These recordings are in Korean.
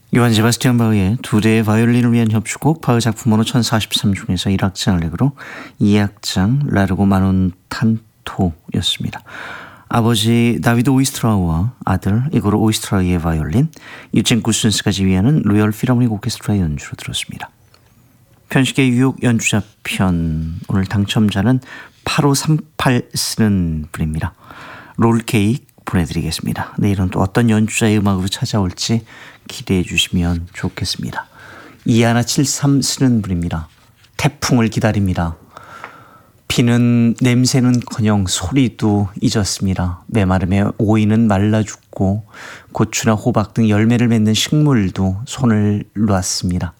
요한 세바스티안 바흐의 두 대의 바이올린을 위한 협주곡 바흐 작품 번호 1043 중에서 1악장을 내고로 2악장 라르고 마논 탄토였습니다. 아버지 다비드 오이스트라우와 아들 이고르 오이스트라우의 바이올린, 유첸 구슨스가 지휘하는 로열 필하모닉 오케스트라의 연주로 들었습니다. 편식의 유혹 연주자 편, 오늘 당첨자는 8538 쓰는 분입니다. 롤케이크 보내드리겠습니다. 내일은 또 어떤 연주자의 음악으로 찾아올지 기대해 주시면 좋겠습니다. 2173 쓰는 분입니다. 태풍을 기다립니다. 비는 냄새는커녕 소리도 잊었습니다. 메마름에 오이는 말라 죽고 고추나 호박 등 열매를 맺는 식물도 손을 놓았습니다.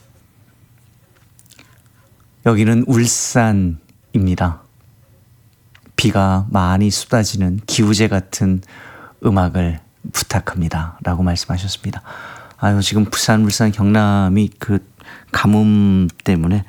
여기는 울산입니다. 비가 많이 쏟아지는 기우제 같은 음악을 부탁합니다. 라고 말씀하셨습니다. 아유, 지금 부산, 울산, 경남이 그 가뭄 때문에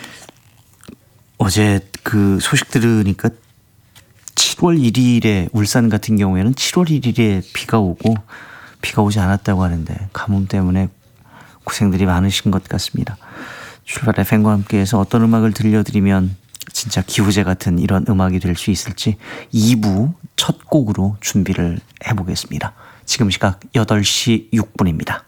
어제 그 소식 들으니까 7월 1일에 울산 같은 경우에는 7월 1일에 비가 오고 비가 오지 않았다고 하는데 가뭄 때문에 고생들이 많으신 것 같습니다. 출발 FM과 함께해서 어떤 음악을 들려드리면 진짜 기우제 같은 이런 음악이 될 수 있을지 2부 첫 곡으로 준비를 해보겠습니다. 지금 시각 8시 6분입니다.